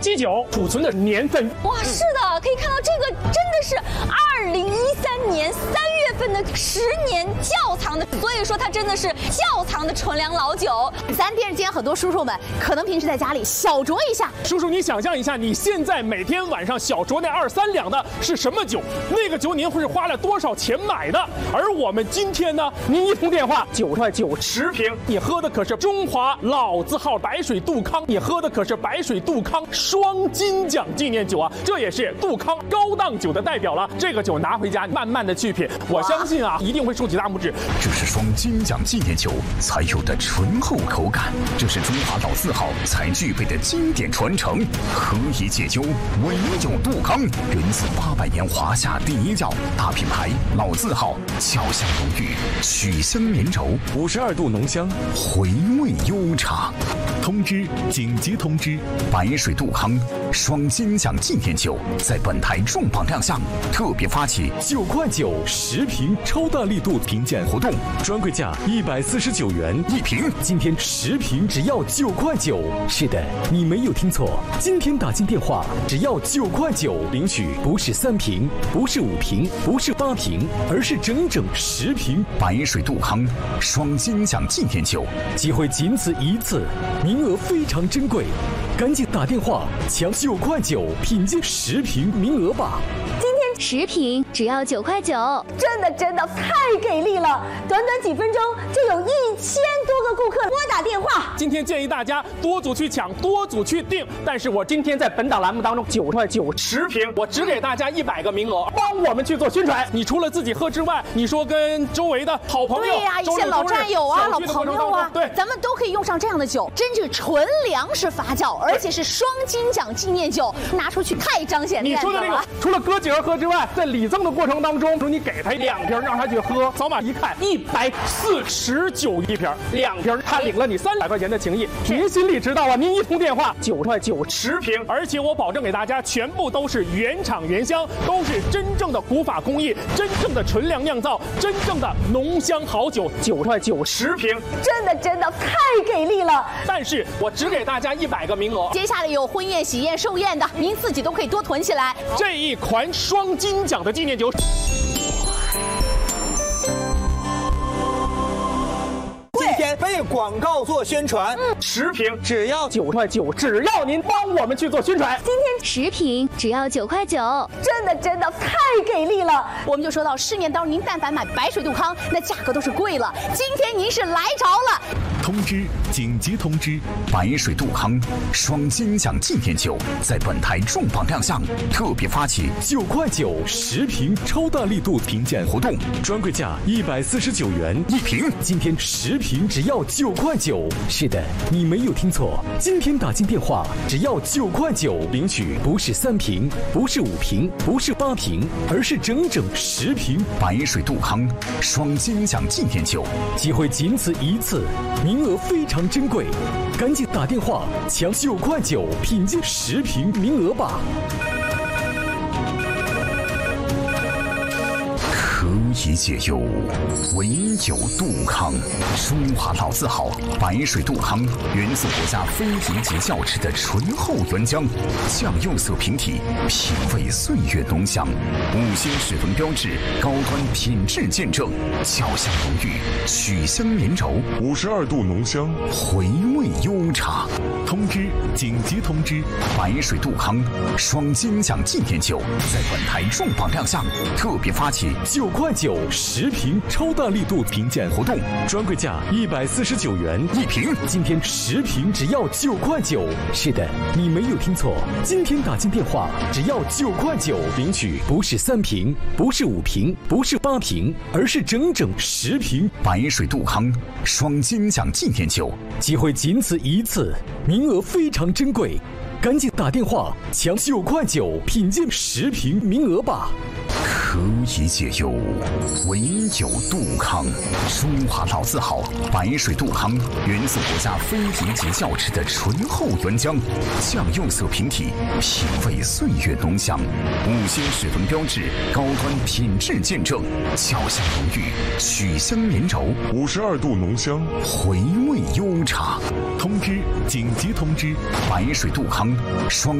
基酒储存的年份。 哇，是的，可以看到这个真的是2013年3月份的10年窖藏的，所以说它真的是窖藏的纯粮老酒。 咱电视间很多叔叔们可能平时在家里小酌一下， 叔叔，你想象一下，你现在每天晚上小酌那2、3两的是什么酒？那个酒您会是花了多少钱买的？而我们今天呢，您一通电话9块9 10瓶，你喝的可是中华老字号白水杜康，你喝的可是白水杜康双金奖纪念酒啊，这也是杜康高档酒的代表了。这个酒拿回家慢慢的去品，我相信啊，一定会竖起大拇指。 这是双金奖纪念酒才有的醇厚口感，这是中华老字号才具备的经典传承。何以解忧，唯有杜康。源自800年华夏第一窖，大品牌老字号，窖香浓郁，曲香绵柔 ，52度浓香， 回味悠长。通知，紧急通知！白水杜康双金奖纪念酒在本台重磅亮相，特别发起 9块9 10瓶超大力度评鉴活动，专柜价149元 1瓶， 今天10瓶只要9块9。是的，你没有听错，今天打进电话只要9块9，领取不是3瓶，不是5瓶，不是8瓶，而是整整10瓶白水杜康双金奖纪念酒， 机会仅此一次，名额非常珍贵，赶紧打电话抢9块9品鉴10瓶名额吧。 10瓶只要9块9， 真的太给力了！短短几分钟就有1000多个顾客拨打电话。 今天建议大家多组去抢，多组去订。但是我今天在本档栏目当中9块9 10瓶，我只给大家100个名额，帮我们去做宣传。你除了自己喝之外，你说跟周围的好朋友， 对呀，一些老战友啊、老朋友啊， 对， 咱们都可以用上这样的酒，真是纯粮食发酵，而且是双金奖纪念酒，拿出去太彰显面子了。 你说的这个，除了哥几个喝之外，在礼赠的过程当中，你给他2瓶，让他去喝，扫码一看149一瓶，2瓶他领了你300块钱的情谊，您心里知道啊。您一通电话9块9 10瓶，而且我保证给大家全部都是原厂原香，都是真正的古法工艺，真正的纯粮酿造，真正的浓香好酒，9块9 10瓶， 真的太给力了。 但是我只给大家100个名额， 接下来有婚宴、喜宴、寿宴的，您自己都可以多囤起来。 这一款双金奖的纪念酒。 今天为广告做宣传 ，10瓶只要 9块9，只要您帮我们去做宣传。 今天10瓶只要9块9， 真的太给力了。我们就说到10年当中，您但凡买白水杜康，那价格都是贵了。今天您是来着了。 通知，紧急通知！白水杜康双金奖纪念酒在本台重磅亮相，特别发起 9块9 10瓶超大力度评鉴活动，专柜价149元 1瓶， 今天10瓶只要9块9。是的，你没有听错，今天打进电话只要9块9，领取不是3瓶，不是5瓶，不是8瓶，而是整整10瓶白水杜康双金奖纪念酒， 机会仅此一次，名额非常珍贵，赶紧打电话抢9块9品鉴10瓶名额吧。 何以解忧，唯有杜康。中华老字号白水杜康，源自国家非遗级窖池的醇厚原浆，酱釉色瓶体，品味岁月浓香，5星10分标志，高端品质见证，窖香浓郁，曲香绵柔 ，52度浓香， 回味悠长。通知，紧急通知！白水杜康双金奖纪念酒在本台重磅亮相，特别发起 9块9 10瓶超大力度评鉴活动，专柜价149元 1瓶， 今天10瓶只要9块9。是的，你没有听错，今天打进电话只要9块9，领取不是3瓶，不是5瓶，不是8瓶，而是整整10瓶白水杜康双金奖纪念酒， 机会仅此一次，名额非常珍贵，赶紧打电话抢9块9品鉴10瓶名额吧。 何以解忧，唯有杜康。中华老字号白水杜康，源自国家非遗级窖池的醇厚原浆，酱釉色瓶体，品味岁月浓香，5星10分标志，高端品质见证，窖香浓郁，曲香绵柔 ，52度浓香， 回味悠长。通知，紧急通知！白水杜康双